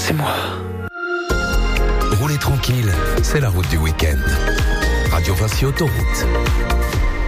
c'est moi. Roulez tranquille, c'est la route du week-end. Radio Vinci Autoroute.